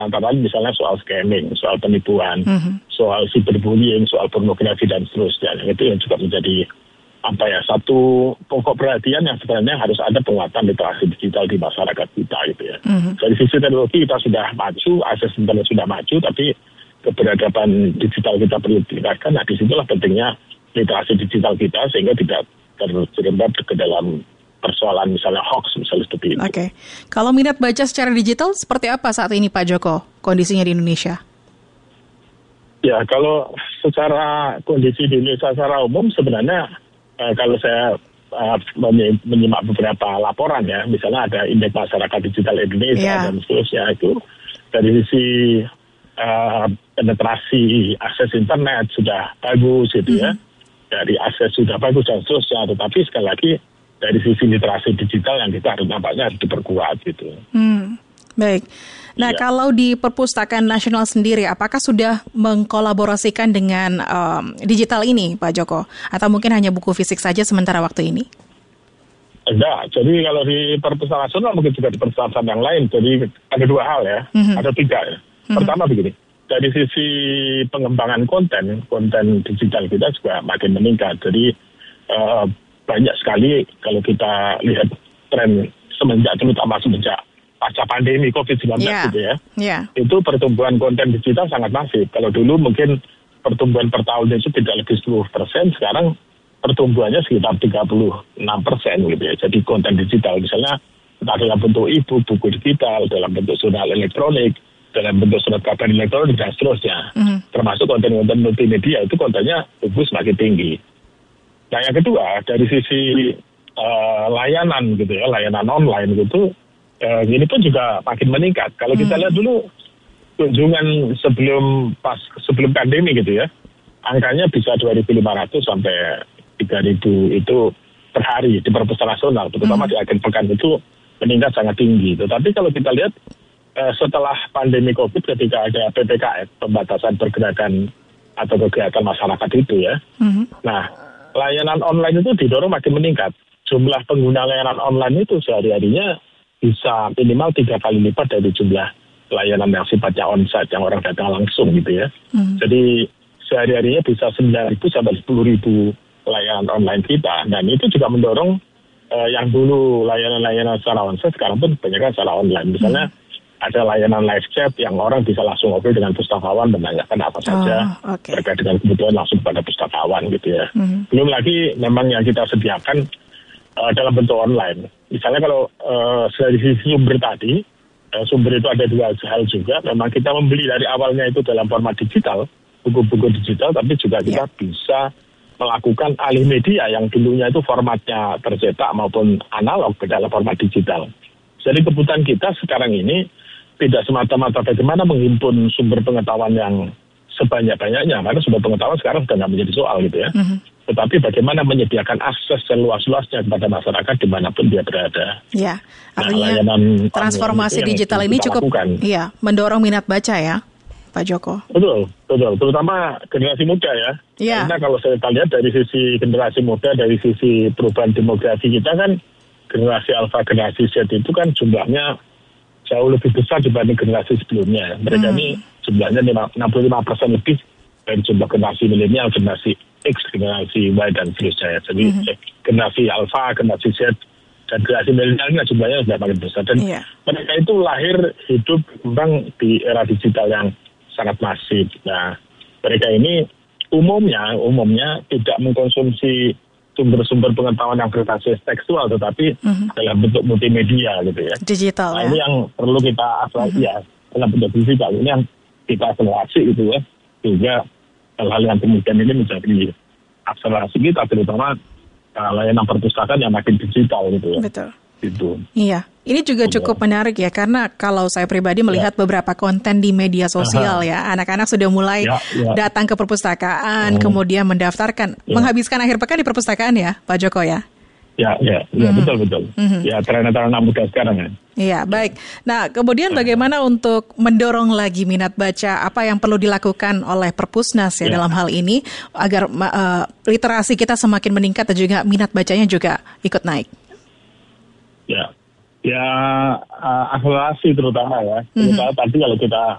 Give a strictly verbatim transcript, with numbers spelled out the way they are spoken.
Antara lain misalnya soal scamming, soal penipuan, mm-hmm. soal cyberbullying, soal pornografi dan seterusnya. Itu yang juga menjadi apa ya satu pokok perhatian yang sebenarnya harus ada penguatan literasi digital di masyarakat kita gitu ya. Mm-hmm. Dari sisi teknologi kita sudah maju, akses internet sudah maju, tapi keberadaban digital kita perlu ditingkatkan. Nah, disitulah pentingnya literasi digital kita sehingga tidak terjerembab ke dalam persoalan misalnya hoax misalnya seperti itu. Oke, okay. Kalau minat baca secara digital seperti apa saat ini Pak Joko kondisinya di Indonesia? Ya, kalau secara kondisi di Indonesia secara umum sebenarnya uh, kalau saya uh, menyimak beberapa laporan ya, misalnya ada indeks masyarakat digital Indonesia yeah. dan seterusnya itu dari sisi uh, penetrasi akses internet sudah bagus gitu mm-hmm. ya, dari akses sudah bagus dan seterusnya, tetapi sekali lagi dari sisi literasi digital yang kita harus nampaknya harus diperkuat gitu. Hmm, baik. Nah, ya. Kalau di Perpustakaan Nasional sendiri, apakah sudah mengkolaborasikan dengan um, digital ini, Pak Joko? Atau mungkin hanya buku fisik saja sementara waktu ini? Enggak. Jadi kalau di Perpustakaan Nasional mungkin juga di perpustakaan yang lain. Jadi ada dua hal ya, mm-hmm. ada tiga ya. Mm-hmm. Pertama begini, dari sisi pengembangan konten, konten digital kita juga makin meningkat. Jadi uh, banyak sekali kalau kita lihat tren semenjak terutama semenjak pasca pandemi covid sembilan belas yeah. gitu ya. Yeah. Itu pertumbuhan konten digital sangat masif. Kalau dulu mungkin pertumbuhan per tahun itu tidak lebih sepuluh persen, sekarang pertumbuhannya sekitar tiga puluh enam persen gitu ya. Jadi konten digital misalnya entah dalam bentuk e-book, buku digital, dalam bentuk jurnal elektronik, dalam bentuk surat kabar elektronik dan seterusnya. Mm-hmm. Termasuk konten-konten multimedia itu kontennya tumbuh semakin tinggi. Nah, yang kedua dari sisi uh, layanan gitu ya, layanan online gitu, uh, ini pun juga makin meningkat. Kalau kita lihat dulu kunjungan sebelum pas sebelum pandemi gitu ya, angkanya bisa dua ribu lima ratus sampai tiga ribu itu per hari di Perpustakaan Nasional, terutama hmm. di akhir pekan itu meningkat sangat tinggi. Tetapi kalau kita lihat uh, setelah pandemi Covid ketika ada P P K M, pembatasan pergerakan atau kegiatan masyarakat itu ya, hmm. nah layanan online itu didorong makin meningkat. Jumlah pengguna layanan online itu sehari-harinya bisa minimal tiga kali lipat dari jumlah layanan yang sifatnya onsite, yang orang datang langsung gitu ya. Hmm. Jadi sehari-harinya bisa sembilan ribu sampai sepuluh ribu layanan online kita. Dan itu juga mendorong uh, yang dulu layanan-layanan secara onsite, sekarang pun banyak secara online. Misalnya hmm. ada layanan live chat yang orang bisa langsung ngobrol dengan pustakawan, menanyakan apa saja oh, okay. terkait dengan kebutuhan langsung pada pustakawan gitu ya. Mm-hmm. Belum lagi memang yang kita sediakan uh, dalam bentuk online. Misalnya kalau uh, dari sisi sumber tadi, uh, sumber itu ada dua hal juga. Memang kita membeli dari awalnya itu dalam format digital, buku-buku digital, tapi juga kita yeah. bisa melakukan alih media yang dulunya itu formatnya tercetak maupun analog ke dalam format digital. Jadi kebutuhan kita sekarang ini tidak semata-mata bagaimana menghimpun sumber pengetahuan yang sebanyak-banyaknya, karena sumber pengetahuan sekarang sudah nggak menjadi soal gitu ya. Mm-hmm. Tetapi bagaimana menyediakan akses seluas-luasnya kepada masyarakat dimanapun dia berada. Ya, artinya nah, transformasi digital ini cukup iya, mendorong minat baca ya, Pak Joko. Betul, betul. Terutama generasi muda ya. Ya. Karena kalau saya lihat dari sisi generasi muda, dari sisi perubahan demografi kita kan, generasi Alpha, generasi Z itu kan jumlahnya jauh lebih besar dibanding generasi sebelumnya. Mereka hmm. ini jumlahnya enam puluh lima persen lebih dari jumlah generasi milenial, generasi X, generasi Y, dan seterusnya. Jadi hmm. generasi Alpha, generasi Z, dan generasi milenial ini jumlahnya sudah makin besar. Dan yeah. mereka itu lahir, hidup, kembang di era digital yang sangat masif. Nah, mereka ini umumnya, umumnya tidak mengkonsumsi sumber-sumber pengetahuan yang berbasis tekstual, tetapi mm-hmm. dalam bentuk multimedia gitu ya. Digital nah, ya. Ini yang perlu kita akselerasi mm-hmm. ya, dalam bentuk digital ini yang kita akselerasi gitu ya. Sehingga hal-hal yang kemudian ini menjadi akselerasi kita, terutama uh, layanan perpustakaan yang makin digital gitu ya. Betul. Gitu. Iya. Ini juga cukup menarik ya, karena kalau saya pribadi melihat ya. beberapa konten di media sosial Aha. ya, anak-anak sudah mulai ya, ya. datang ke perpustakaan, hmm. kemudian mendaftarkan, ya. menghabiskan akhir pekan di perpustakaan ya, Pak Joko ya? Ya, ya, ya hmm. betul-betul. Hmm. Ya, tren-tren anak muda sekarang ya. Iya, baik. Nah, kemudian bagaimana untuk mendorong lagi minat baca, apa yang perlu dilakukan oleh Perpusnas ya, ya. dalam hal ini, agar uh, literasi kita semakin meningkat dan juga minat bacanya juga ikut naik? Ya. Ya uh, akselerasi terutama ya. Terutama mm-hmm. tadi kalau kita